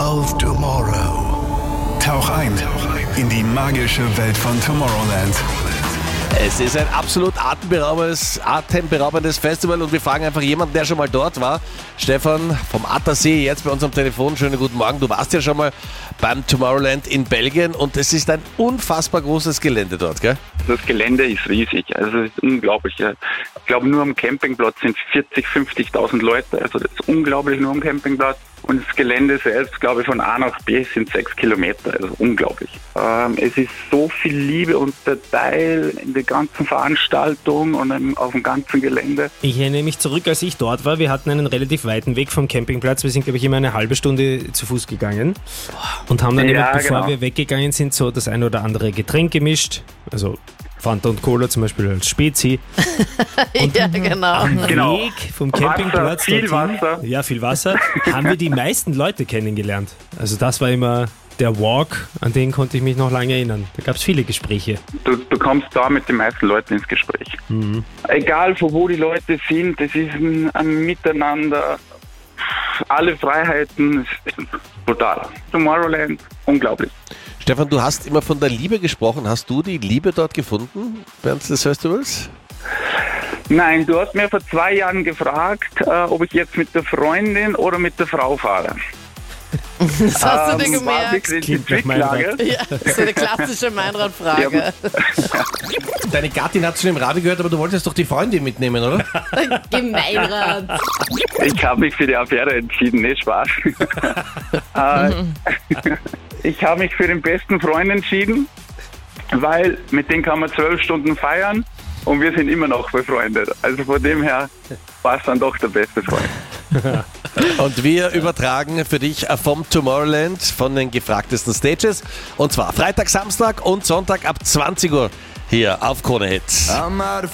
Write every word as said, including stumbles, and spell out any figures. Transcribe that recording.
of Tomorrow. Tauch ein in die magische Welt von Tomorrowland. Es ist ein absolut atemberaubendes, atemberaubendes Festival und wir fragen einfach jemanden, der schon mal dort war. Stefan vom Attersee, jetzt bei uns am Telefon. Schönen guten Morgen. Du warst ja schon mal beim Tomorrowland in Belgien und es ist ein unfassbar großes Gelände dort, gell? Das Gelände ist riesig, also es ist unglaublich. Ich glaube, nur am Campingplatz sind vierzig, fünfzigtausend Leute, also das ist unglaublich nur am Campingplatz. Und das Gelände selbst, glaube ich, von A nach B sind sechs Kilometer, also unglaublich. Ähm, es ist so viel Liebe und Detail in der ganzen Veranstaltung und im, auf dem ganzen Gelände. Ich erinnere mich zurück, als ich dort war, wir hatten einen relativ weiten Weg vom Campingplatz. Wir sind, glaube ich, immer eine halbe Stunde zu Fuß gegangen und haben dann Ja, immer, bevor genau. wir weggegangen sind, so das ein oder andere Getränk gemischt, also Fanta und Cola zum Beispiel als Spezi. Und Ja, genau. am Genau. Weg vom Campingplatz Wasser, viel dorthin, Wasser. ja, viel Wasser, haben wir die meisten Leute kennengelernt. Also das war immer der Walk, an den konnte ich mich noch lange erinnern. Da gab es viele Gespräche. Du, du kommst da mit den meisten Leuten ins Gespräch. Mhm. Egal, von wo die Leute sind, das ist ein, ein Miteinander, alle Freiheiten, es ist brutal. Tomorrowland, unglaublich. Stefan, du hast immer von der Liebe gesprochen. Hast du die Liebe dort gefunden während des Festivals? Nein, du hast mir vor zwei Jahren gefragt, äh, ob ich jetzt mit der Freundin oder mit der Frau fahre. Das hast du dir Ähm, war gemerkt. wirklich die Klingt nach Meinrad. Zwicklage. Ja, das ist eine klassische Meinrad-Frage. Deine Gattin hat schon im Radio gehört, aber du wolltest doch die Freundin mitnehmen, oder? Gemeinrad. Ich habe mich für die Affäre entschieden, nicht Spaß. äh, ich habe mich für den besten Freund entschieden, weil mit dem kann man zwölf Stunden feiern und wir sind immer noch befreundet. Also von dem her war es dann doch der beste Freund. Und wir übertragen für dich vom Tomorrowland, von den gefragtesten Stages. Und zwar Freitag, Samstag und Sonntag ab zwanzig Uhr hier auf Krone Hit.